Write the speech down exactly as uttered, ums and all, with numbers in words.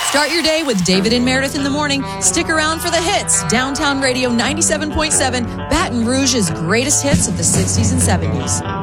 Start your day with David and Meredith in the morning. Stick around for the hits. Downtown Radio ninety-seven point seven, Baton Rouge's greatest hits of the sixties and seventies.